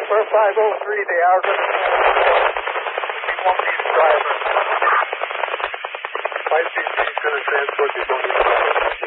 for 503, they are going to... You won't need a driver. 533 is going to transport you, don't need a driver.